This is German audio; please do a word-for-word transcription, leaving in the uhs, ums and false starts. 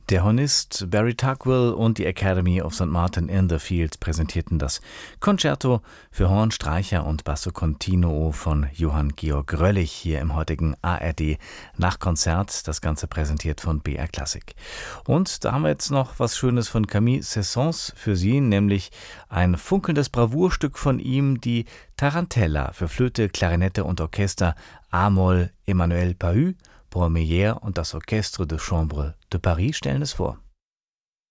Der Hornist Barry Tugwell und die Academy of Saint Martin in the Fields präsentierten das Concerto für Horn, Streicher und Basso Continuo von Johann Georg Röllig hier im heutigen A R D Nachkonzert. Das Ganze präsentiert von B R Classic. Und da haben wir jetzt noch was Schönes von Camille Saint-Saëns für Sie, nämlich ein funkelndes Bravourstück von ihm, die Tarantella für Flöte, Klarinette und Orchester A-Moll Emmanuel Pahud. Paul Meyer und das Orchestre de Chambre de Paris stellen es vor.